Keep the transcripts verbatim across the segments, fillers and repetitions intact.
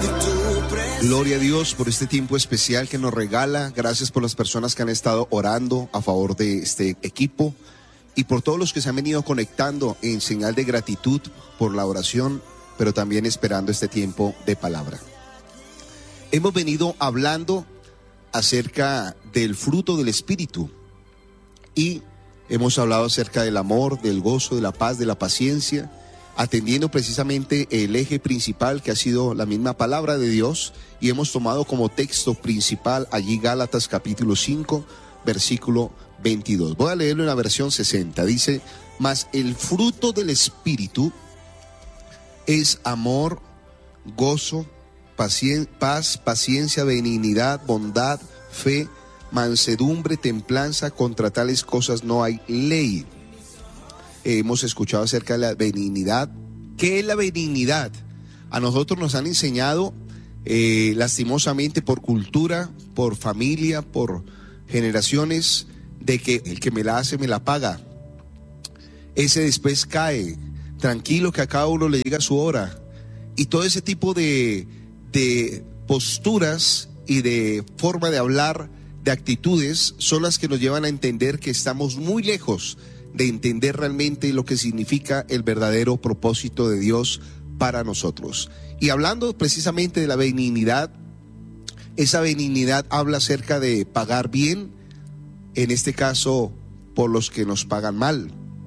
Gloria a Dios por este tiempo especial que nos regala. Gracias por las personas que han estado orando a favor de este equipo y por todos los que se han venido conectando en señal de gratitud por la oración, pero también esperando este tiempo de palabra. Hemos venido hablando acerca del fruto del Espíritu y hemos hablado acerca del amor, del gozo, de la paz, de la paciencia, atendiendo precisamente el eje principal que ha sido la misma palabra de Dios, y hemos tomado como texto principal allí Gálatas capítulo cinco, versículo veintidós. Voy a leerlo en la versión sesenta. Dice: mas el fruto del Espíritu es amor, gozo, pacien- paz, paciencia, benignidad, bondad, fe, mansedumbre, templanza. Contra tales cosas no hay ley. Hemos escuchado acerca de la benignidad. ¿Qué es la benignidad? A nosotros nos han enseñado, eh, lastimosamente por cultura, por familia, por generaciones, de que el que me la hace me la paga. Ese después cae. Tranquilo, que a cada uno le llega su hora. Y todo ese tipo de, de posturas y de forma de hablar, de actitudes, son las que nos llevan a entender que estamos muy lejos de entender realmente lo que significa el verdadero propósito de Dios para nosotros. Y hablando precisamente de la benignidad, esa benignidad habla acerca de pagar bien, en este caso por los que nos pagan mal.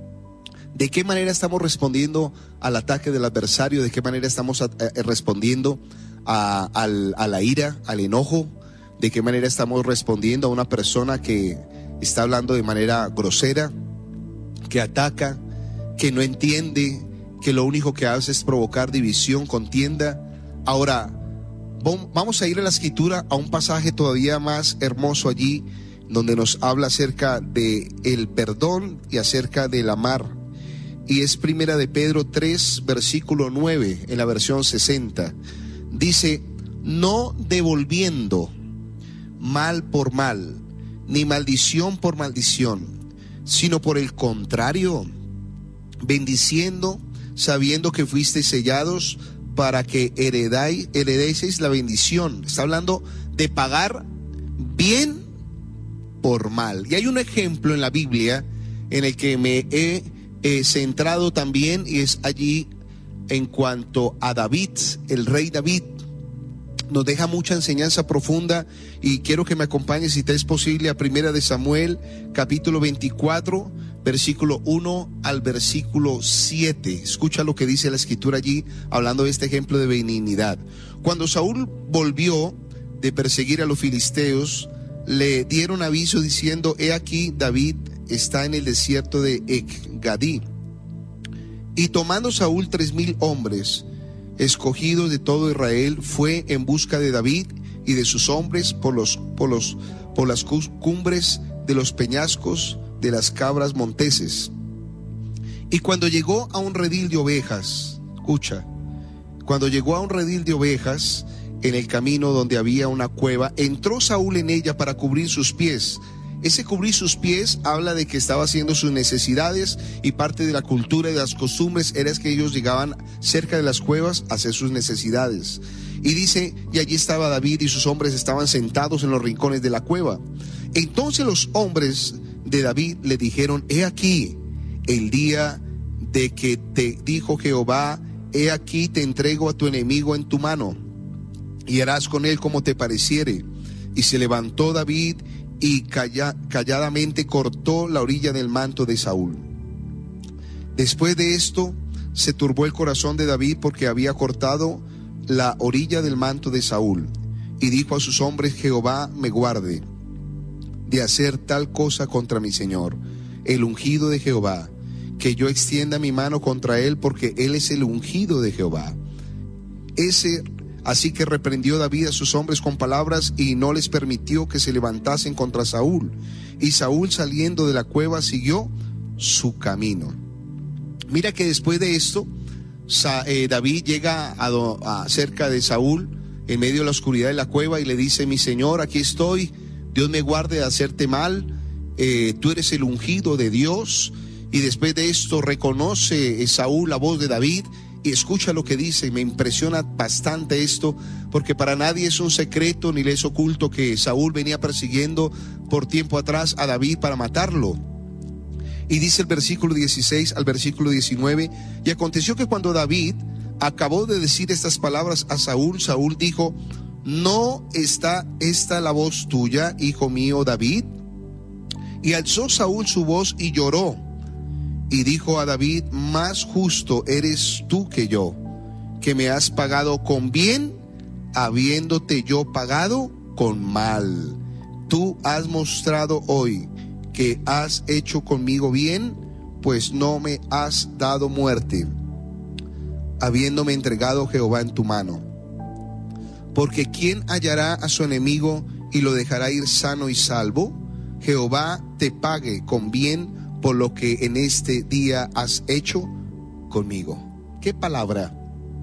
¿De qué manera estamos respondiendo al ataque del adversario? ¿De qué manera estamos a, a, respondiendo a, al, a la ira, al enojo? ¿De qué manera estamos respondiendo a una persona que está hablando de manera grosera, que ataca, que no entiende, que lo único que hace es provocar división, contienda? Ahora, vamos a ir a la escritura, a un pasaje todavía más hermoso allí, donde nos habla acerca de el perdón y acerca del amar. Y es primera de Pedro tres, versículo nueve, en la versión sesenta. Dice: no devolviendo mal por mal, ni maldición por maldición, sino por el contrario, bendiciendo, sabiendo que fuisteis sellados para que heredáis, heredéis la bendición. Está hablando de pagar bien por mal. Y hay un ejemplo en la Biblia en el que me he eh, centrado también, y es allí en cuanto a David, el rey David. Nos deja mucha enseñanza profunda, y quiero que me acompañes, si te es posible, a primera de Samuel, capítulo veinticuatro, versículo uno al versículo siete. Escucha lo que dice la escritura allí, hablando de este ejemplo de benignidad. Cuando Saúl volvió de perseguir a los filisteos, le dieron aviso diciendo: he aquí, David está en el desierto de Ecgadí. Y tomando Saúl tres mil hombres escogidos de todo Israel, fue en busca de David y de sus hombres por los, por los, por las cumbres de los peñascos de las cabras monteses. Y cuando llegó a un redil de ovejas, escucha, cuando llegó a un redil de ovejas, en el camino donde había una cueva, entró Saúl en ella para cubrir sus pies. Ese cubrir sus pies habla de que estaba haciendo sus necesidades, y parte de la cultura y de las costumbres era que ellos llegaban cerca de las cuevas a hacer sus necesidades. Y dice: y allí estaba David y sus hombres estaban sentados en los rincones de la cueva. Entonces los hombres de David le dijeron: he aquí, el día de que te dijo Jehová, he aquí te entrego a tu enemigo en tu mano, y harás con él como te pareciere. Y se levantó David y calla, calladamente cortó la orilla del manto de Saúl. Después de esto se turbó el corazón de David, porque había cortado la orilla del manto de Saúl, y dijo a sus hombres: Jehová me guarde de hacer tal cosa contra mi señor, el ungido de Jehová, que yo extienda mi mano contra él, porque él es el ungido de Jehová. Ese Así que reprendió David a sus hombres con palabras, y no les permitió que se levantasen contra Saúl. Y Saúl, saliendo de la cueva, siguió su camino. Mira que después de esto, David llega a, do, a cerca de Saúl, en medio de la oscuridad de la cueva, y le dice: mi señor, aquí estoy, Dios me guarde de hacerte mal, eh, tú eres el ungido de Dios. Y después de esto reconoce Saúl la voz de David, Y escucha lo que dice, me impresiona bastante esto, porque para nadie es un secreto ni le es oculto que Saúl venía persiguiendo por tiempo atrás a David para matarlo. Y dice el versículo dieciséis al versículo diecinueve, y aconteció que cuando David acabó de decir estas palabras a Saúl, Saúl dijo: ¿no está esta la voz tuya, hijo mío David? Y alzó Saúl su voz y lloró, y dijo a David: más justo eres tú que yo, que me has pagado con bien, habiéndote yo pagado con mal. Tú has mostrado hoy que has hecho conmigo bien, pues no me has dado muerte, habiéndome entregado Jehová en tu mano. Porque ¿quién hallará a su enemigo y lo dejará ir sano y salvo? Jehová te pague con bien por lo que en este día has hecho conmigo. ¿Qué palabra?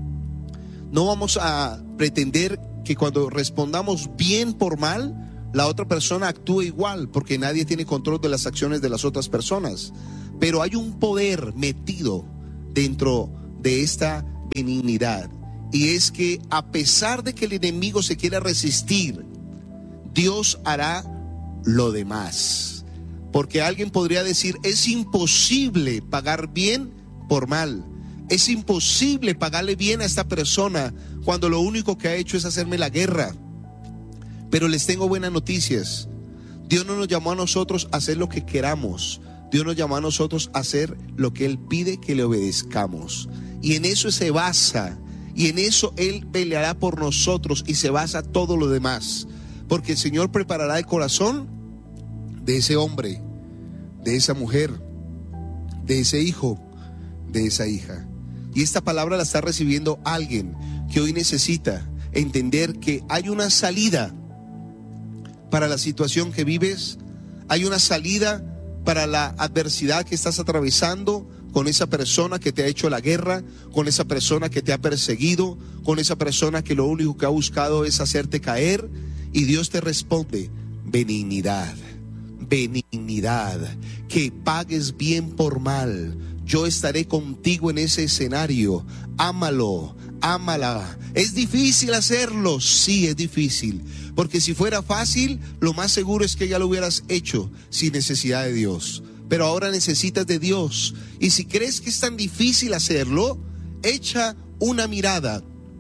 No vamos a pretender que cuando respondamos bien por mal, la otra persona actúe igual, porque nadie tiene control de las acciones de las otras personas. Pero hay un poder metido dentro de esta benignidad, y es que a pesar de que el enemigo se quiera resistir, Dios hará lo demás. Porque alguien podría decir: es imposible pagar bien por mal, es imposible pagarle bien a esta persona cuando lo único que ha hecho es hacerme la guerra. Pero les tengo buenas noticias. Dios no nos llamó a nosotros a hacer lo que queramos. Dios nos llamó a nosotros a hacer lo que Él pide que le obedezcamos. Y en eso se basa, y en eso Él peleará por nosotros, y se basa todo lo demás. Porque el Señor preparará el corazón de ese hombre, de esa mujer, de ese hijo, de esa hija. Y esta palabra la está recibiendo alguien que hoy necesita entender que hay una salida para la situación que vives, hay una salida para la adversidad que estás atravesando con esa persona que te ha hecho la guerra, con esa persona que te ha perseguido, con esa persona que lo único que ha buscado es hacerte caer. Y Dios te responde: benignidad, benignidad, que pagues bien por mal. Yo estaré contigo en ese escenario. Ámalo, ámala. ¿Es difícil hacerlo? Sí, es difícil. Porque si fuera fácil, lo más seguro es que ya lo hubieras hecho sin necesidad de Dios. Pero ahora necesitas de Dios. Y si crees que es tan difícil hacerlo, echa una mirada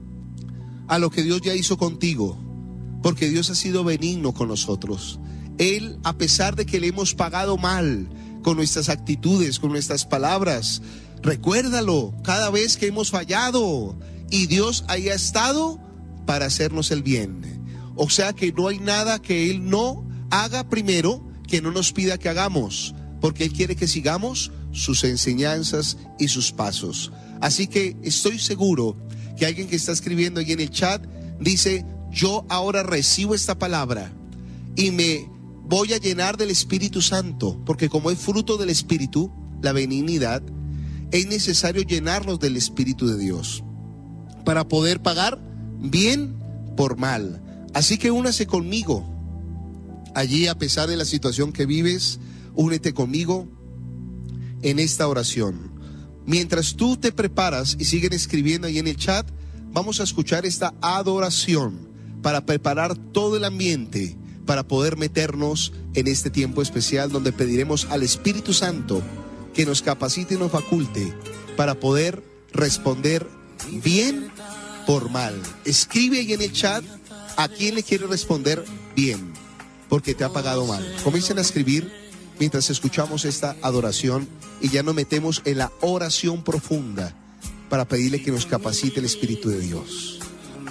a lo que Dios ya hizo contigo. Porque Dios ha sido benigno con nosotros. Él, a pesar de que le hemos pagado mal con nuestras actitudes, con nuestras palabras, recuérdalo cada vez que hemos fallado, y Dios haya estado para hacernos el bien. O sea que no hay nada que Él no haga primero, que no nos pida que hagamos, porque Él quiere que sigamos sus enseñanzas y sus pasos. Así que estoy seguro que alguien que está escribiendo ahí en el chat dice: yo ahora recibo esta palabra y me voy a llenar del Espíritu Santo, porque como es fruto del Espíritu, la benignidad, es necesario llenarnos del Espíritu de Dios para poder pagar bien por mal. Así que únase conmigo allí, a pesar de la situación que vives, únete conmigo en esta oración. Mientras tú te preparas y siguen escribiendo ahí en el chat, vamos a escuchar esta adoración para preparar todo el ambiente para poder meternos en este tiempo especial, donde pediremos al Espíritu Santo que nos capacite y nos faculte para poder responder bien por mal. Escribe ahí en el chat a quién le quiere responder bien, porque te ha pagado mal. Comiencen a escribir mientras escuchamos esta adoración, y ya nos metemos en la oración profunda para pedirle que nos capacite el Espíritu de Dios.